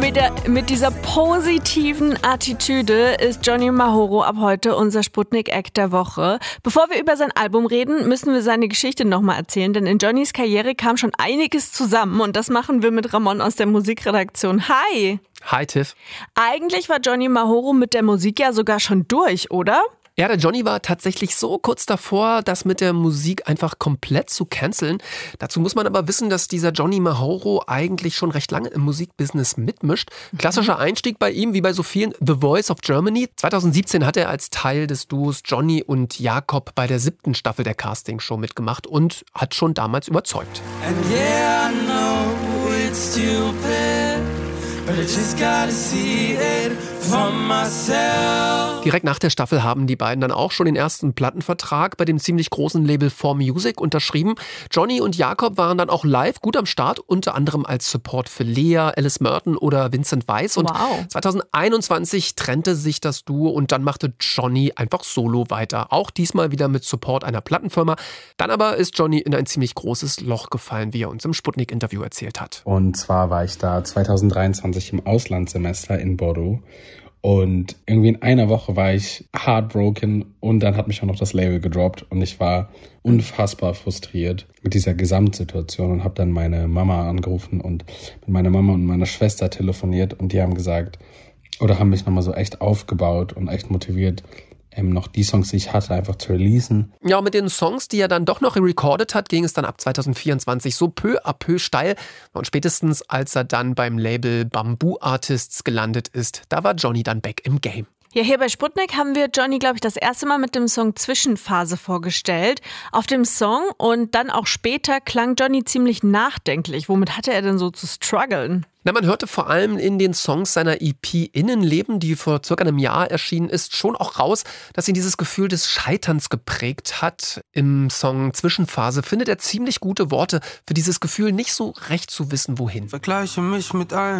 Mit dieser positiven Attitüde ist Johnny Mahoro ab heute unser Sputnik-Act der Woche. Bevor wir über sein Album reden, müssen wir seine Geschichte nochmal erzählen, denn in Johnnys Karriere kam schon einiges zusammen und das machen wir mit Ramon aus der Musikredaktion. Hi! Hi, Tiff. Eigentlich war Johnny Mahoro mit der Musik ja sogar schon durch, oder? Ja, der Johnny war tatsächlich so kurz davor, das mit der Musik einfach komplett zu canceln. Dazu muss man aber wissen, dass dieser Johnny Mahoro eigentlich schon recht lange im Musikbusiness mitmischt. Klassischer Einstieg bei ihm, wie bei so vielen, The Voice of Germany. 2017 hat er als Teil des Duos Johnny und Jakob bei der 7. Staffel der Castingshow mitgemacht und hat schon damals überzeugt. And yeah, I know it's stupid, but I just gotta see it for myself. Direkt nach der Staffel haben die beiden dann auch schon den ersten Plattenvertrag bei dem ziemlich großen Label 4Music unterschrieben. Johnny und Jakob waren dann auch live gut am Start, unter anderem als Support für Lea, Alice Merton oder Vincent Weiss. Und 2021 trennte sich das Duo und dann machte Johnny einfach solo weiter. Auch diesmal wieder mit Support einer Plattenfirma. Dann aber ist Johnny in ein ziemlich großes Loch gefallen, wie er uns im Sputnik-Interview erzählt hat. Und zwar war ich da 2023 im Auslandssemester in Bordeaux. Und irgendwie in einer Woche war ich heartbroken und dann hat mich auch noch das Label gedroppt und ich war unfassbar frustriert mit dieser Gesamtsituation und habe dann meine Mama angerufen und mit meiner Mama und meiner Schwester telefoniert und die haben gesagt, oder haben mich nochmal so echt aufgebaut und echt motiviert, noch die Songs, die ich hatte, einfach zu releasen. Ja, und mit den Songs, die er dann doch noch recorded hat, ging es dann ab 2024 so peu à peu steil. Und spätestens als er dann beim Label Bamboo Artists gelandet ist, da war Johnny dann back im Game. Ja, hier bei Sputnik haben wir Johnny, glaube ich, das erste Mal mit dem Song Zwischenphase vorgestellt. Auf dem Song und dann auch später klang Johnny ziemlich nachdenklich. Womit hatte er denn so zu strugglen? Na, man hörte vor allem in den Songs seiner EP Innenleben, die vor circa einem Jahr erschienen ist, schon auch raus, dass ihn dieses Gefühl des Scheiterns geprägt hat. Im Song Zwischenphase findet er ziemlich gute Worte für dieses Gefühl, nicht so recht zu wissen, wohin. Vergleiche mich mit allen